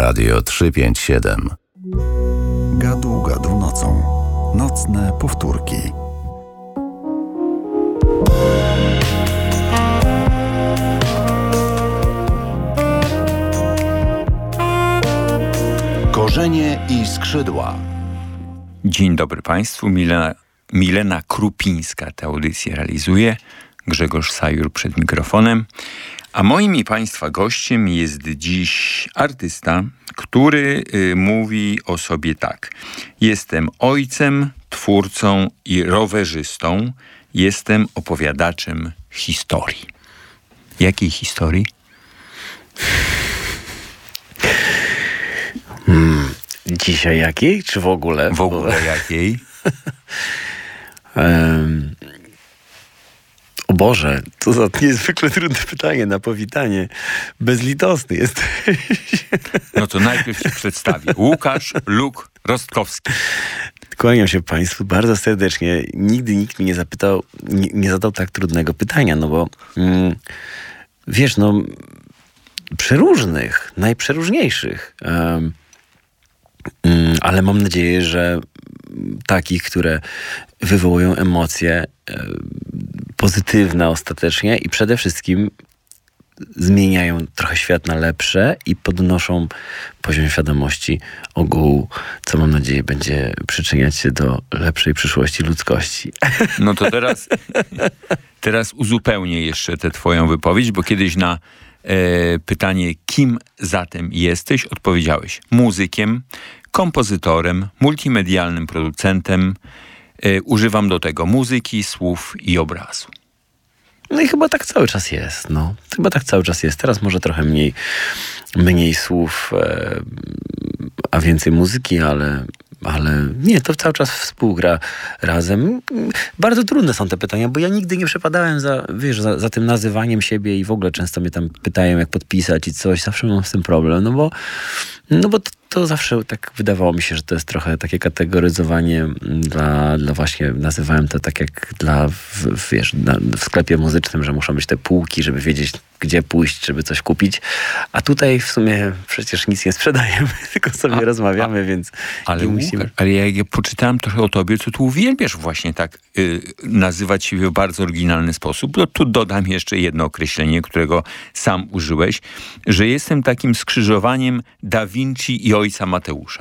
Radio 357. Gadu, gadu nocą. Nocne powtórki. Korzenie i skrzydła. Dzień dobry Państwu. Milena Krupińska tę audycję realizuje. Grzegorz Sajur przed mikrofonem. A moim i Państwa gościem jest dziś artysta, który mówi o sobie tak. Jestem ojcem, twórcą i rowerzystą. Jestem opowiadaczem historii. Jakiej historii? Dzisiaj jakiej? Czy w ogóle? W ogóle jakiej? O Boże, to za niezwykle trudne pytanie na powitanie. Bezlitosny jesteś. No to najpierw się przedstawię. Łukasz Luk Rostkowski. Kłaniam się Państwu bardzo serdecznie. Nigdy nikt mi nie zadał tak trudnego pytania, no bo wiesz, no przeróżnych, najprzeróżniejszych. Ale mam nadzieję, że takich, które wywołują emocje pozytywne ostatecznie i przede wszystkim zmieniają trochę świat na lepsze i podnoszą poziom świadomości ogółu, co mam nadzieję będzie przyczyniać się do lepszej przyszłości ludzkości. No to teraz uzupełnię jeszcze tę twoją wypowiedź, bo kiedyś na pytanie, kim zatem jesteś, odpowiedziałeś: muzykiem, kompozytorem, multimedialnym producentem. Używam do tego muzyki, słów i obrazu. No i chyba tak cały czas jest, no. Chyba tak cały czas jest. Teraz może trochę mniej słów, a więcej muzyki, ale nie, to cały czas współgra razem. Bardzo trudne są te pytania, bo ja nigdy nie przepadałem za tym nazywaniem siebie i w ogóle często mnie tam pytają, jak podpisać i coś. Zawsze mam z tym problem, no bo to zawsze tak wydawało mi się, że to jest trochę takie kategoryzowanie dla właśnie, nazywałem to tak jak w sklepie muzycznym, że muszą być te półki, żeby wiedzieć, gdzie pójść, żeby coś kupić. A tutaj w sumie przecież nic nie sprzedajemy, tylko sobie rozmawiamy, więc ale nie musimy. Ale jak poczytałem trochę o tobie, to tu uwielbiasz właśnie tak nazywać siebie w bardzo oryginalny sposób. No tu dodam jeszcze jedno określenie, którego sam użyłeś, że jestem takim skrzyżowaniem Da Vinci i ojca Mateusza.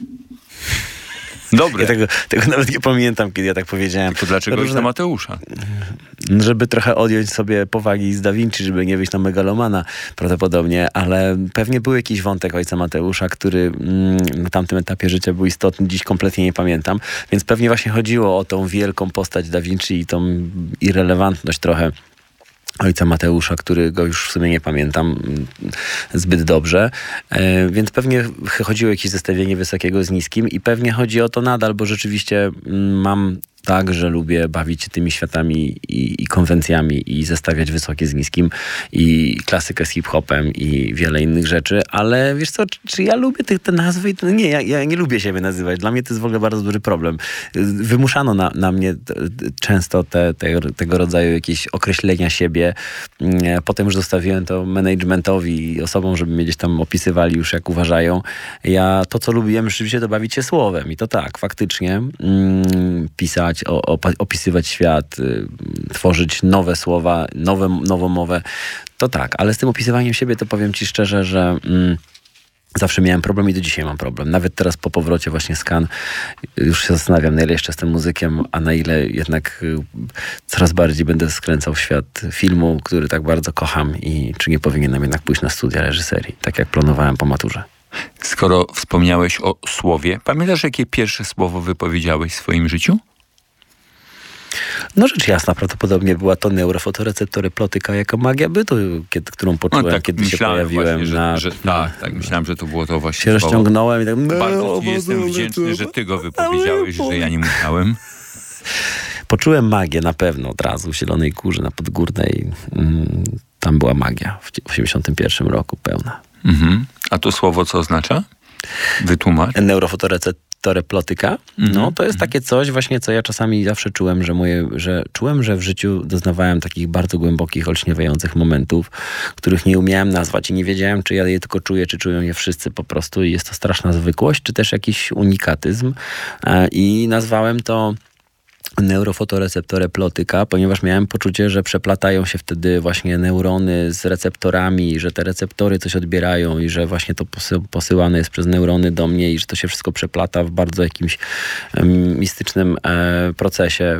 Dobre. Ja tego nawet nie pamiętam, kiedy ja tak powiedziałem. To dlaczego ojca Mateusza? Żeby trochę odjąć sobie powagi z Da Vinci, żeby nie wyjść na megalomana prawdopodobnie, ale pewnie był jakiś wątek ojca Mateusza, który na tamtym etapie życia był istotny, dziś kompletnie nie pamiętam, więc pewnie właśnie chodziło o tą wielką postać Da Vinci i tą irrelewantność trochę ojca Mateusza, którego już w sumie nie pamiętam zbyt dobrze. Więc pewnie chodziło o jakieś zestawienie wysokiego z niskim i pewnie chodzi o to nadal, bo rzeczywiście mam tak, że lubię bawić się tymi światami i konwencjami i zestawiać wysokie z niskim i klasykę z hip-hopem i wiele innych rzeczy, ale wiesz co, czy ja lubię te nazwy? Nie, ja nie lubię siebie nazywać. Dla mnie to jest w ogóle bardzo duży problem. Wymuszano na mnie często tego rodzaju jakieś określenia siebie. Potem już zostawiłem to managementowi i osobom, żeby mnie gdzieś tam opisywali już jak uważają. Ja to, co lubiłem rzeczywiście, to bawić się słowem i to tak, faktycznie pisać, opisywać świat, tworzyć nowe słowa, nową mowę, to tak. Ale z tym opisywaniem siebie to powiem ci szczerze, że zawsze miałem problem i do dzisiaj mam problem. Nawet teraz po powrocie właśnie z Cannes już się zastanawiam, na ile jeszcze jestem muzykiem, a na ile jednak coraz bardziej będę skręcał w świat filmu, który tak bardzo kocham i czy nie powinienem jednak pójść na studia reżyserii, tak jak planowałem po maturze. Skoro wspomniałeś o słowie, pamiętasz, jakie pierwsze słowo wypowiedziałeś w swoim życiu? No rzecz jasna, prawdopodobnie była to neurofotoreceptory plotyka jako magia bytu, którą poczułem, tak, kiedy się pojawiłem właśnie, tak, myślałem, że to było to właśnie się rozciągnąłem i tak... Bardzo ci jestem wdzięczny, że ty go wypowiedziałeś, że ja nie musiałem. Poczułem magię na pewno od razu w Zielonej Górze na Podgórnej. Tam była magia w 1981 roku pełna. Mhm. A to słowo co oznacza? Wytłumacz. Neurofotoreceptory receptore plotyka. No to jest takie coś właśnie, co ja czasami zawsze czułem, że w życiu doznawałem takich bardzo głębokich, olśniewających momentów, których nie umiałem nazwać i nie wiedziałem, czy ja je tylko czuję, czy czują je wszyscy po prostu i jest to straszna zwykłość, czy też jakiś unikatyzm. I nazwałem to neurofotoreceptore plotyka, ponieważ miałem poczucie, że przeplatają się wtedy właśnie neurony z receptorami, że te receptory coś odbierają i że właśnie to posyłane jest przez neurony do mnie i że to się wszystko przeplata w bardzo jakimś mistycznym procesie,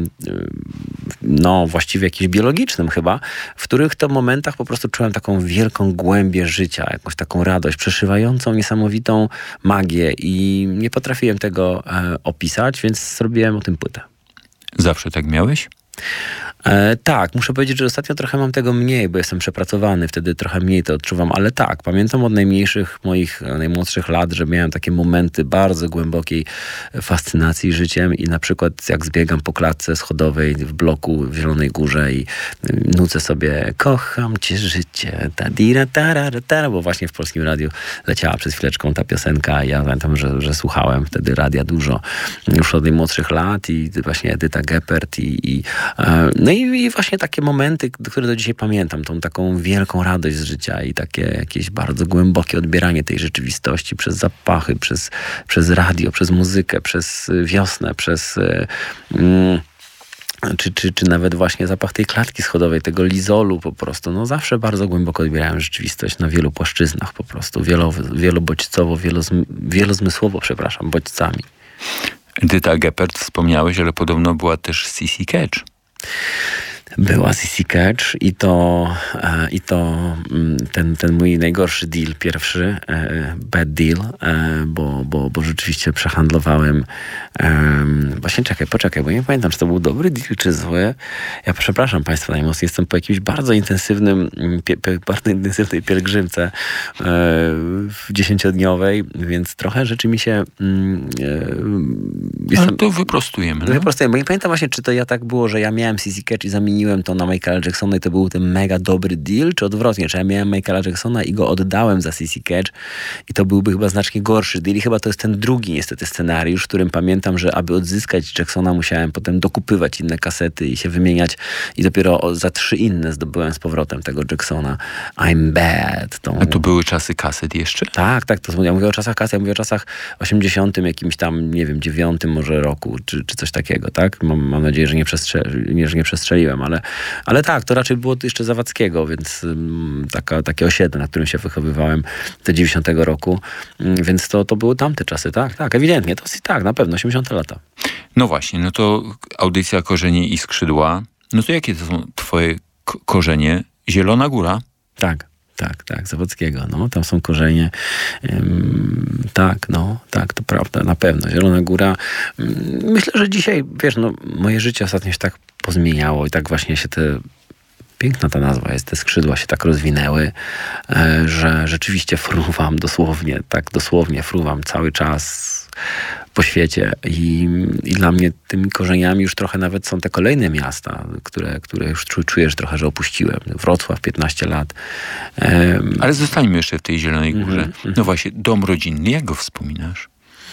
no właściwie jakimś biologicznym chyba, w których to momentach po prostu czułem taką wielką głębię życia, jakąś taką radość, przeszywającą niesamowitą magię i nie potrafiłem tego opisać, więc zrobiłem o tym płytę. Zawsze tak miałeś? Tak, muszę powiedzieć, że ostatnio trochę mam tego mniej, bo jestem przepracowany, wtedy trochę mniej to odczuwam, ale tak, pamiętam od najmłodszych lat, że miałem takie momenty bardzo głębokiej fascynacji życiem i na przykład jak zbiegam po klatce schodowej w bloku w Zielonej Górze i nucę sobie kocham cię życie, tadira tarara, bo właśnie w Polskim Radiu leciała przed chwileczką ta piosenka i ja pamiętam, że słuchałem wtedy radia dużo, już od najmłodszych lat i właśnie Edyta Geppert no i właśnie takie momenty, które do dzisiaj pamiętam, tą taką wielką radość z życia i takie jakieś bardzo głębokie odbieranie tej rzeczywistości przez zapachy, przez radio, przez muzykę, przez wiosnę, czy nawet właśnie zapach tej klatki schodowej, tego lizolu po prostu. No zawsze bardzo głęboko odbierałem rzeczywistość na wielu płaszczyznach po prostu, wielobodźcowo, wielozmysłowo, bodźcami. Edyta Geppert wspomniałeś, ale podobno była też Sissy Catch. Była Sissy Catch i to ten mój najgorszy deal pierwszy, bad deal, bo rzeczywiście przehandlowałem właśnie poczekaj, bo nie pamiętam, czy to był dobry deal, czy zły. Ja przepraszam Państwa najmocniej, jestem po jakiejś bardzo intensywnej pielgrzymce 10-dniowej, więc trochę rzeczy mi się ale to wyprostujemy. Wyprostujemy, bo nie pamiętam właśnie, czy to ja tak było, że ja miałem Sissy Catch i zamieniłem to na Michaela Jacksona i to był ten mega dobry deal, czy odwrotnie, czy ja miałem Michaela Jacksona i go oddałem za Sissy Catch i to byłby chyba znacznie gorszy deal i chyba to jest ten drugi niestety scenariusz, w którym pamiętam, że aby odzyskać Jacksona musiałem potem dokupywać inne kasety i się wymieniać i dopiero za 3 inne zdobyłem z powrotem tego Jacksona. I'm bad. A to były czasy kaset jeszcze? Tak, to ja mówię o czasach kaset, ja mówię o czasach 80 jakimś tam, nie wiem, 9 może roku, czy coś takiego, tak? Mam nadzieję, że nie przestrzeliłem, ale tak, to raczej było jeszcze Zawadzkiego, więc takie osiedle, na którym się wychowywałem do 90 roku, więc to były tamte czasy, tak, ewidentnie, to tak, na pewno, 80 lata. No właśnie, no to audycja Korzenie i Skrzydła, no to jakie to są twoje korzenie? Zielona Góra? Tak, Zawadzkiego, no, tam są korzenie, tak, to prawda, na pewno, Zielona Góra. Myślę, że dzisiaj, wiesz, no, moje życie ostatnio się tak pozmieniało i tak właśnie się piękna ta nazwa jest, te skrzydła się tak rozwinęły, że rzeczywiście fruwam dosłownie fruwam cały czas po świecie i dla mnie tymi korzeniami już trochę nawet są te kolejne miasta, które już czujesz trochę, że opuściłem. Wrocław, 15 lat. Ale zostańmy jeszcze w tej Zielonej Górze. No właśnie, dom rodzinny, jak go wspominasz?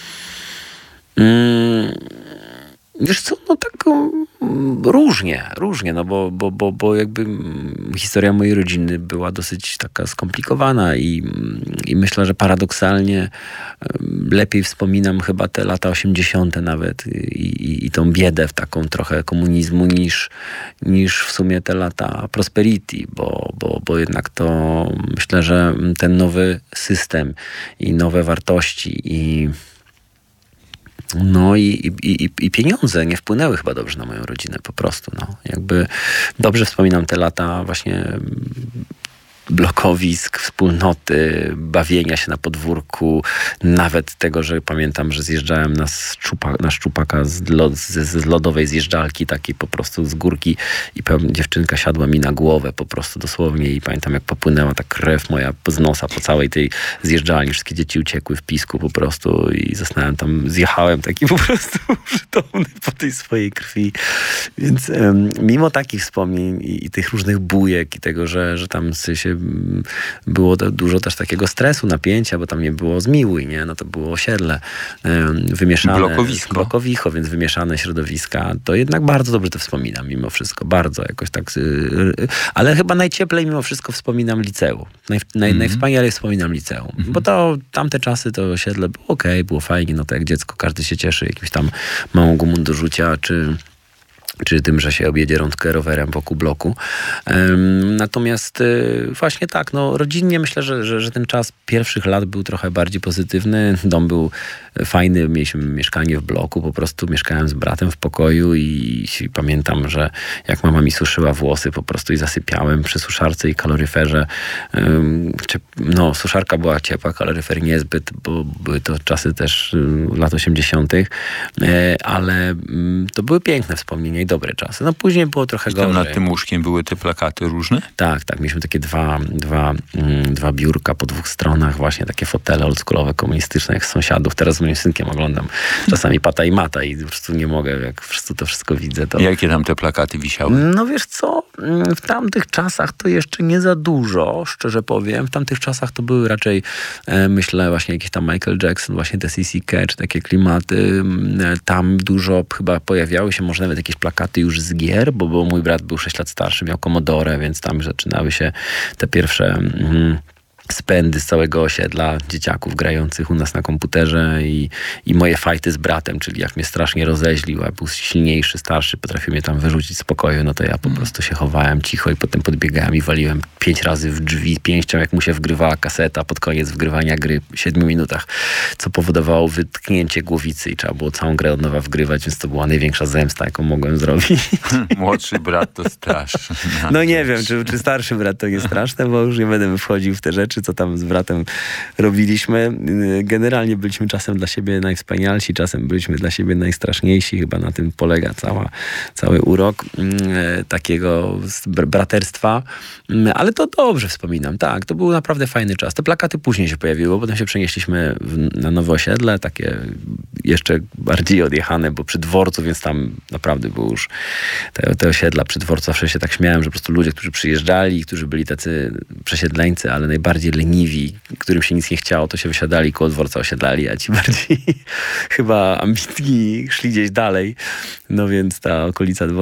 Wiesz co, no tak różnie, no bo jakby historia mojej rodziny była dosyć taka skomplikowana i myślę, że paradoksalnie lepiej wspominam chyba te lata 80. nawet i tą biedę w taką trochę komunizmu niż w sumie te lata prosperity, bo jednak to myślę, że ten nowy system i nowe wartości i pieniądze nie wpłynęły chyba dobrze na moją rodzinę po prostu. No. Jakby dobrze wspominam te lata właśnie blokowisk, wspólnoty, bawienia się na podwórku, nawet tego, że pamiętam, że zjeżdżałem na szczupaka z lodowej zjeżdżalki, takiej po prostu z górki i dziewczynka siadła mi na głowę po prostu dosłownie i pamiętam, jak popłynęła ta krew moja z nosa po całej tej zjeżdżalni. Wszystkie dzieci uciekły w pisku po prostu i zjechałem taki po prostu przytomny po tej swojej krwi. Więc mimo takich wspomnień i tych różnych bujek i tego, że tam się było dużo też takiego stresu, napięcia, bo tam nie było Zmiłuj, nie? No to było osiedle wymieszane. Blokowisko, więc wymieszane środowiska. To jednak bardzo dobrze to wspominam mimo wszystko. Bardzo jakoś tak. Ale chyba najcieplej mimo wszystko wspominam liceum. Najwspanialej wspominam liceum. Bo to tamte czasy, to osiedle było okej, było fajnie, no to jak dziecko każdy się cieszy jakimś tam małą gumą do rzucia, czy tym, że się objedzie rączkę rowerem wokół bloku. Natomiast właśnie tak, no rodzinnie myślę, że ten czas pierwszych lat był trochę bardziej pozytywny. Dom był fajny, mieliśmy mieszkanie w bloku, po prostu mieszkałem z bratem w pokoju i pamiętam, że jak mama mi suszyła włosy po prostu i zasypiałem przy suszarce i kaloryferze. No, suszarka była ciepła, kaloryfer niezbyt, bo były to czasy też lat 80., ale to były piękne wspomnienia i dobre czasy. No później było trochę gorzej. Nad tym łóżkiem były te plakaty różne? Tak. Mieliśmy takie dwa biurka po dwóch stronach, właśnie takie fotele oldschoolowe, komunistyczne, jak z sąsiadów. Teraz z moim synkiem oglądam czasami Pata i Mata i po prostu nie mogę, jak to wszystko widzę. To... Jakie tam te plakaty wisiały? No wiesz co, w tamtych czasach to jeszcze nie za dużo, szczerze powiem. W tamtych czasach to były raczej, myślę, właśnie jakiś tam Michael Jackson, właśnie te CC Catch, takie klimaty. Tam dużo chyba pojawiały się, może nawet jakieś plakaty już z gier, bo mój brat był 6 lat starszy, miał Commodore, więc tam zaczynały się te pierwsze spędy z całego osiedla dzieciaków grających u nas na komputerze i moje fajty z bratem, czyli jak mnie strasznie rozeźlił, a był silniejszy, starszy, potrafił mnie tam wyrzucić z pokoju, no to ja po prostu się chowałem cicho i potem podbiegałem i waliłem 5 razy w drzwi pięścią, jak mu się wgrywała kaseta pod koniec wgrywania gry w 7 minutach, co powodowało wytknięcie głowicy i trzeba było całą grę od nowa wgrywać, więc to była największa zemsta, jaką mogłem zrobić. Młodszy brat to straszne. No nie wiem, czy starszy brat to nie straszne, bo już nie będę wchodził w te rzeczy, co tam z bratem robiliśmy. Generalnie byliśmy czasem dla siebie najwspanialsi, czasem byliśmy dla siebie najstraszniejsi. Chyba na tym polega cały urok takiego braterstwa. Ale to dobrze wspominam. Tak, to był naprawdę fajny czas. Te plakaty później się pojawiły, potem się przenieśliśmy na nowe osiedle, takie jeszcze bardziej odjechane, bo przy dworcu, więc tam naprawdę było już te osiedla przy dworcu. Zawsze się tak śmiałem, że po prostu ludzie, którzy przyjeżdżali, którzy byli tacy przesiedleńcy, ale najbardziej leniwi, którym się nic nie chciało, to się wysiadali koło dworca, osiedlali, a ci bardziej chyba ambitni szli gdzieś dalej. No więc ta okolica dworca